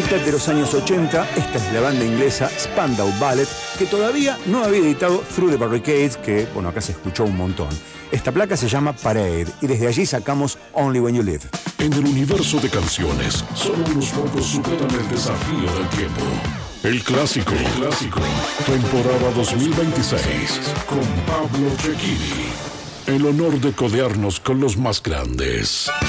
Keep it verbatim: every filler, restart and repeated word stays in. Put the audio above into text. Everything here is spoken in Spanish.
mitad de los años ochenta, esta es la banda inglesa Spandau Ballet, que todavía no había editado Through the Barricades, que, bueno, acá se escuchó un montón. Esta placa se llama Parade, y desde allí sacamos Only When You Live. En el universo de canciones, solo unos pocos superan el desafío del tiempo. El clásico, el clásico, temporada dos mil veintiséis, con Pablo Cecchini. El honor de codearnos con los más grandes.